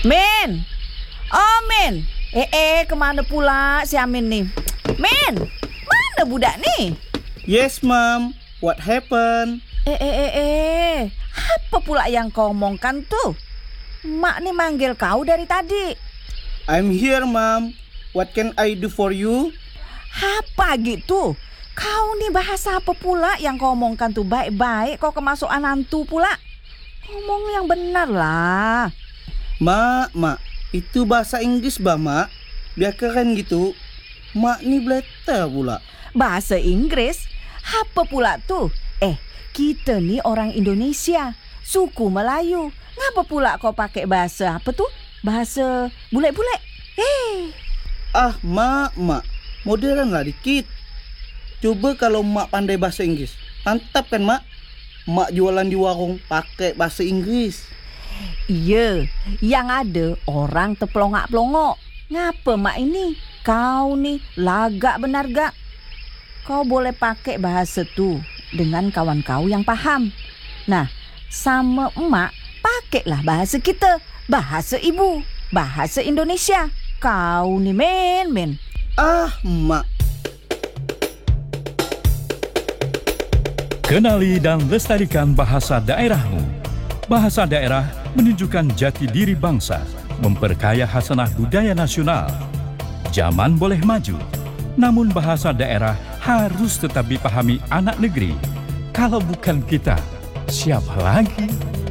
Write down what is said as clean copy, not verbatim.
Min! Oh, Min! Kemana pula si Amin nih? Min! Mana budak nih? Yes, Mom. What happened? Apa pula yang kau omongkan tuh? Mak nih manggil kau dari tadi. I'm here, Mom. What can I do for you? Apa gitu? Kau nih bahasa apa pula yang kau omongkan tuh? Baik-baik kau kemasukan hantu pula. Ngomong yang benar lah. Mak, itu bahasa Inggris, Mak. Biar keren gitu. Mak nih beletar pula. Bahasa Inggris? Apa pula tuh? Kita nih orang Indonesia, suku Melayu. Ngapa pula kau pakai bahasa apa tuh? Bahasa bule-bule? Mak. Modern lah dikit. Coba kalau Mak pandai bahasa Inggris. Mantap kan, Mak? Mak jualan di warung pakai bahasa Inggris. Iya, yang ada orang terpelongak-pelongok. Ngapa Mak ini? Kau nih lagak benar gak? Kau boleh pakai bahasa tuh dengan kawan kau yang paham. Nah, sama emak, pakailah bahasa kita. Bahasa ibu, bahasa Indonesia. Kau nih men. Mak. Kenali dan lestarikan bahasa daerahmu. Bahasa daerah menunjukkan jati diri bangsa, memperkaya khasanah budaya nasional. Zaman boleh maju, namun bahasa daerah harus tetap dipahami anak negeri. Kalau bukan kita, siapa lagi?